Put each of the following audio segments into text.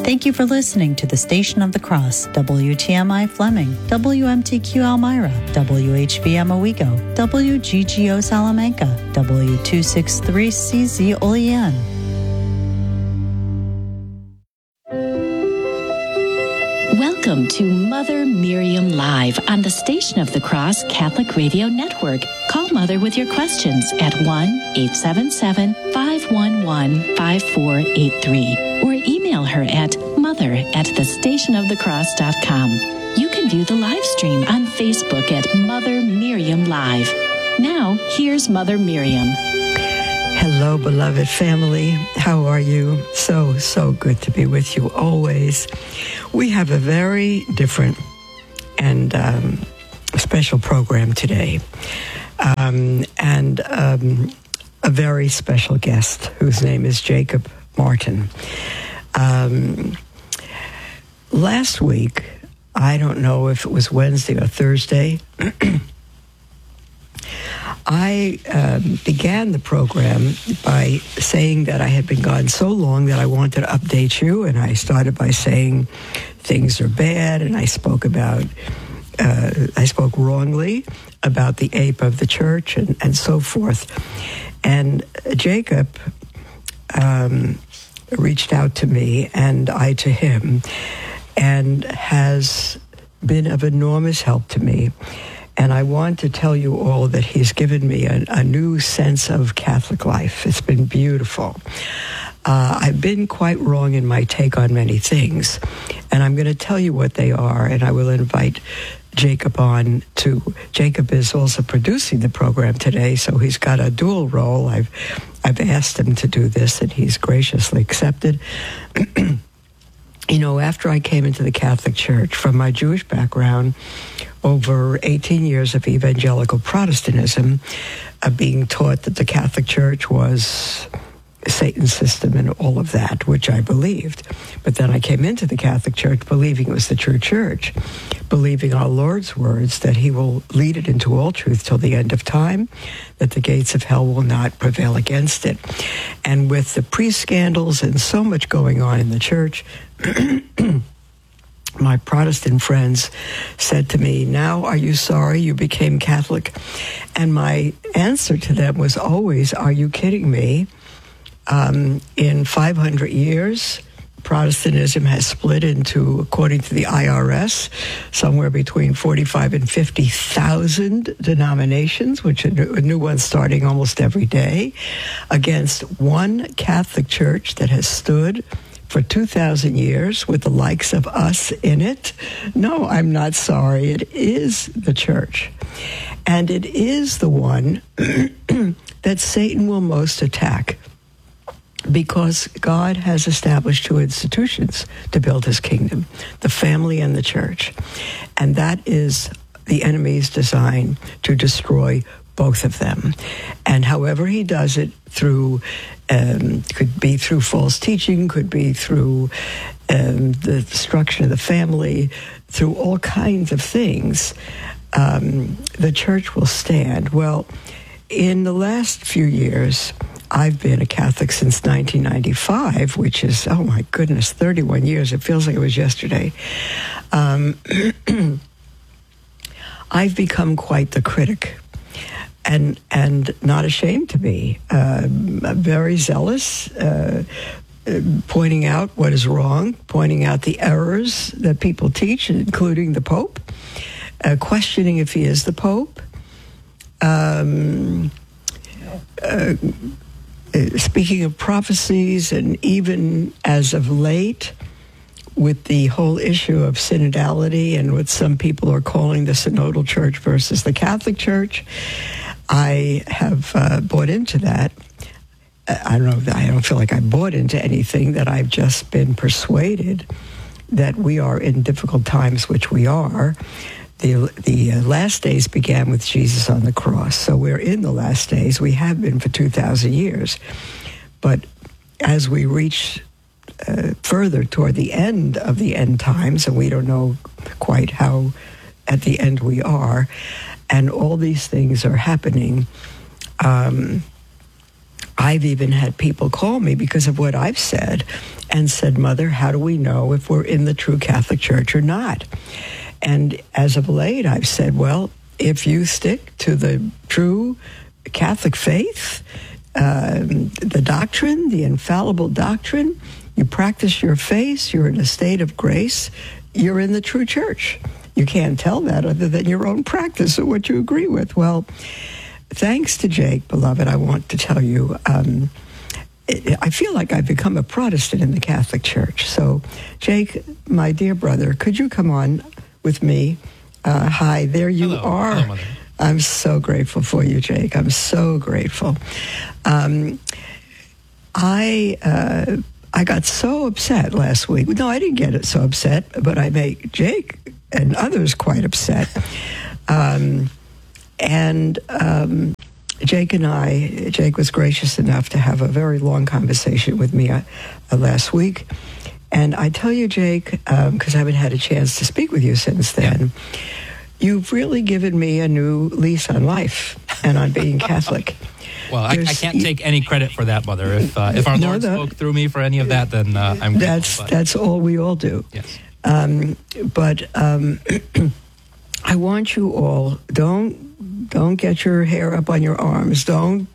Thank you for listening to the Station of the Cross, WTMI Fleming, WMTQ Elmira, WHVM Owego, WGGO Salamanca, W263CZ Olean. Welcome to Mother Miriam Live on the Station of the Cross Catholic Radio Network. Call Mother with your questions at 1-877-511-5483 or email her at mother@thestationofthecross.com. You can view the live stream on Facebook at Mother Miriam Live. Now, here's Mother Miriam. Hello, beloved family. How are you? So good to be with you always. We have a very different and special program today. And a very special guest whose name is Jacob Martin. Last week, I don't know if it was Wednesday or Thursday, I began the program by saying that I had been gone so long that I wanted to update you, and I started by saying things are bad, and I spoke wrongly about the ape of the church and so forth. And Jacob reached out to me, and I to him, and has been of enormous help to me. And I want to tell you all that he's given me a new sense of Catholic life. It's been beautiful. I've been quite wrong in my take on many things, and I'm going to tell you what they are, and I will invite Jacob on to. Jacob is also producing the program today, so he's got a dual role. I've asked him to do this, and he's graciously accepted. You know, after I came into the Catholic Church from my Jewish background, over 18 years of evangelical Protestantism, being taught that the Catholic Church was Satan's system and all of that, which I believed. But then I came into the Catholic Church believing it was the true church, believing our Lord's words that he will lead it into all truth till the end of time, that the gates of hell will not prevail against it. And with the pre-scandals and so much going on in the church, my Protestant friends said to me, "Now are you sorry you became Catholic?" And my answer to them was always, "Are you kidding me?" In 500 years, Protestantism has split into, according to the IRS, somewhere between 45 and 50,000 denominations, which are new ones starting almost every day, against one Catholic Church that has stood for 2,000 years with the likes of us in it. No, I'm not sorry. It is the church. And it is the one that Satan will most attack, because God has established two institutions to build his kingdom, the family and the church. And that is the enemy's design, to destroy both of them. And however he does it, through could be through false teaching, could be through the destruction of the family, through all kinds of things, the church will stand. Well, in the last few years, I've been a Catholic since 1995, which is, oh my goodness, 31 years. It feels like it was yesterday. I've become quite the critic, and not ashamed to be. Very zealous, pointing out what is wrong, pointing out the errors that people teach, including the Pope, questioning if he is the Pope. Speaking of prophecies, and even as of late, with the whole issue of synodality and what some people are calling the synodal church versus the Catholic Church, I have bought into that. I don't feel like I bought into anything, that I've just been persuaded that we are in difficult times, which we are. The last days began with Jesus on the cross. So we're in the last days. We have been for 2,000 years. But as we reach further toward the end of the end times, and we don't know quite how at the end we are, and all these things are happening, I've even had people call me because of what I've said and said, Mother, how do we know if we're in the true Catholic Church or not? And as of late, I've said, well, if you stick to the true Catholic faith, the doctrine, the infallible doctrine, you practice your faith, you're in a state of grace, you're in the true church. You can't tell that other than your own practice or what you agree with. Well, thanks to Jake, beloved, I want to tell you, I feel like I've become a Protestant in the Catholic Church. So, Jake, my dear brother, could you come on with me? Hi, there you Hello. are. Hello, Mother. I'm so grateful for you, Jake. I'm so grateful. I got so upset last week. No, I didn't get it so upset, but I made Jake and others quite upset. Jake was gracious enough to have a very long conversation with me last week. And I tell you, Jake, because I haven't had a chance to speak with you since then, you've really given me a new lease on life and on being Catholic. Well, I can't take any credit for that, Mother. If our Lord spoke through me for any of that, then I'm grateful. That's all we all do. Yes. But I want you all, don't get your hair up on your arms. Don't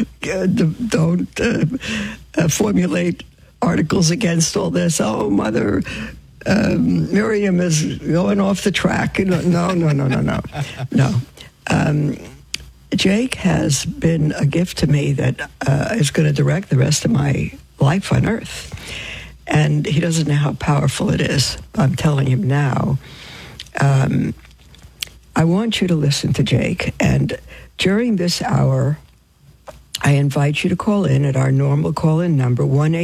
formulate articles against all this. Oh, Mother, Miriam is going off the track. No. Jake has been a gift to me that is going to direct the rest of my life on earth. And he doesn't know how powerful it is. I'm telling him now. I want you to listen to Jake. And during this hour, I invite you to call in at our normal call-in number,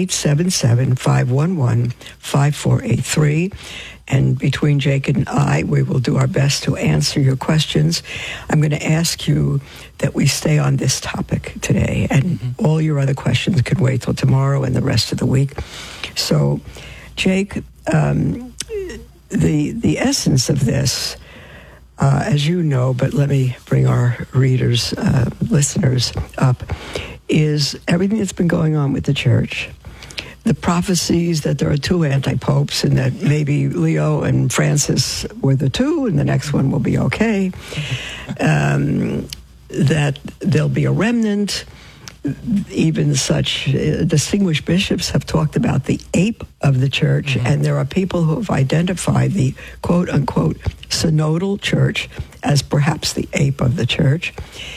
1-877-511-5483. And between Jake and I, we will do our best to answer your questions. I'm going to ask you that we stay on this topic today, and all your other questions could wait till tomorrow and the rest of the week. So, Jake, the essence of this, as you know, but let me bring our readers, listeners up, is everything that's been going on with the church. The prophecies that there are two anti-popes and that maybe Leo and Francis were the two and the next one will be okay. That there'll be a remnant. Even such distinguished bishops have talked about the ape of the church, and there are people who have identified the quote-unquote synodal church as perhaps the ape of the church.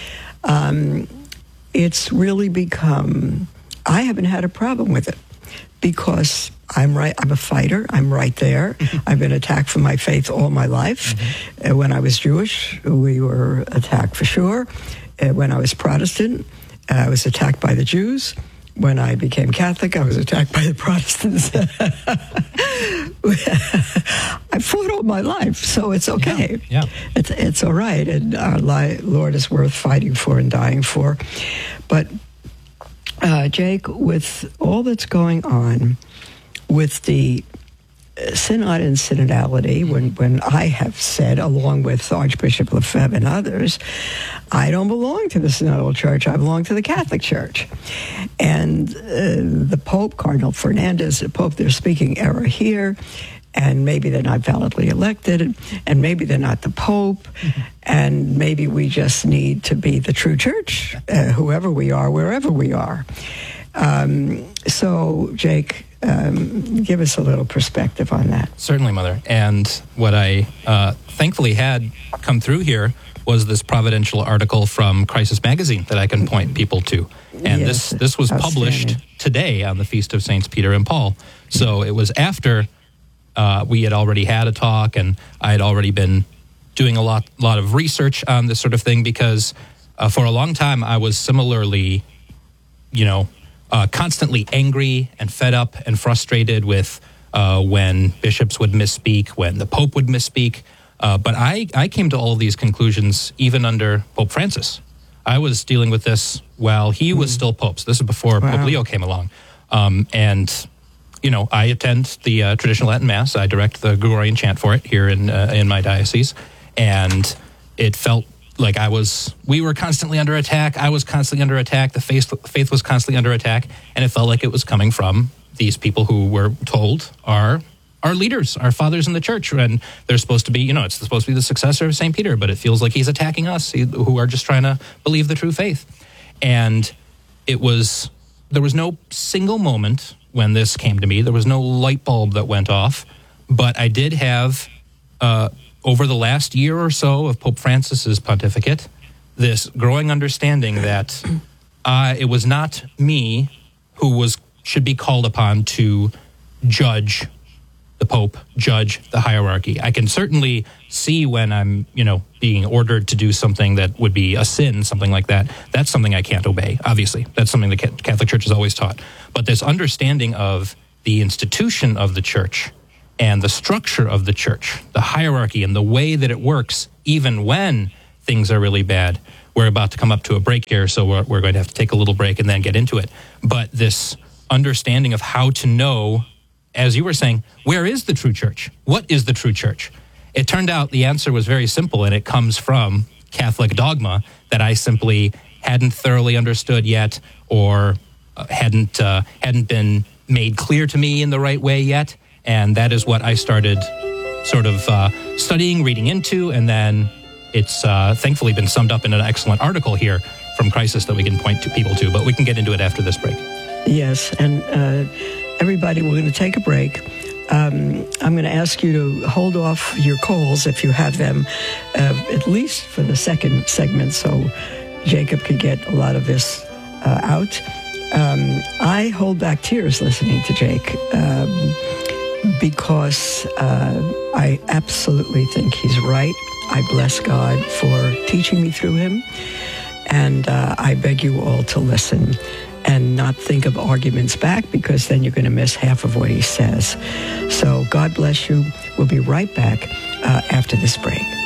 It's really become, I haven't had a problem with it because I'm a fighter. I'm right there. I've been attacked for my faith all my life. When I was Jewish, we were attacked for sure. When I was Protestant, I was attacked by the Jews. When I became Catholic, I was attacked by the Protestants. I fought all my life, so it's okay. Yeah. It's all right, and our Lord is worth fighting for and dying for. But, Jake, with all that's going on with the synod and synodality, when I have said, along with Archbishop Lefebvre and others, I don't belong to the synodal church, I belong to the Catholic Church. And the Pope, Cardinal Fernandez, the Pope, they're speaking error here, and maybe they're not validly elected, and maybe they're not the Pope, and maybe we just need to be the true church, whoever we are, wherever we are. So, Jake, give us a little perspective on that. Certainly, Mother. And what I thankfully had come through here was this providential article from Crisis Magazine that I can point people to. And yes, this was published today on the Feast of Saints Peter and Paul. So it was after we had already had a talk, and I had already been doing a lot of research on this sort of thing, because for a long time I was similarly, constantly angry and fed up and frustrated with when bishops would misspeak, when the Pope would misspeak. But I came to all of these conclusions even under Pope Francis. I was dealing with this while he was still Pope. So this is before Pope Leo came along. And I attend the traditional Latin Mass. I direct the Gregorian chant for it here in my diocese. And it felt like we were constantly under attack. I was constantly under attack. The faith was constantly under attack. And it felt like it was coming from these people who were told are our leaders, our fathers in the church. And they're supposed to be, it's supposed to be the successor of St. Peter, but it feels like he's attacking us who are just trying to believe the true faith. And there was no single moment when this came to me. There was no light bulb that went off. But I did have, over the last year or so of Pope Francis's pontificate, this growing understanding that it was not me who should be called upon to judge the Pope, judge the hierarchy. I can certainly see when I'm, being ordered to do something that would be a sin, something like that. That's something I can't obey, obviously. That's something the Catholic Church has always taught. But this understanding of the institution of the Church and the structure of the Church, the hierarchy and the way that it works, even when things are really bad. We're about to come up to a break here, so we're going to have to take a little break and then get into it. But this understanding of how to know, as you were saying, where is the true church? What is the true church? It turned out the answer was very simple, and it comes from Catholic dogma that I simply hadn't thoroughly understood yet, or hadn't been made clear to me in the right way yet. And that is what I started sort of studying, reading into, and then it's thankfully been summed up in an excellent article here from Crisis that we can point to people to, but we can get into it after this break. Yes, and everybody, we're going to take a break. I'm going to ask you to hold off your calls if you have them, at least for the second segment, so Jacob could get a lot of this out. I hold back tears listening to Jake because I absolutely think he's right. I bless God for teaching me through him, and I beg you all to listen and not think of arguments back, because then you're going to miss half of what he says. So God bless you. We'll be right back after this break.